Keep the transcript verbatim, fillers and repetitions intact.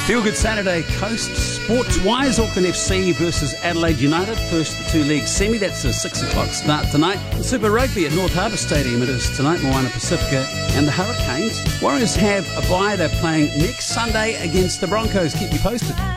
Feel Good Saturday Coast sports-wise. Auckland F C versus Adelaide United. First the two-leg semi. That's a six o'clock start tonight. And Super Rugby at North Harbour Stadium it is tonight. Moana Pacifica and the Hurricanes. Warriors have a bye. They're playing next Sunday against the Broncos. Keep you posted.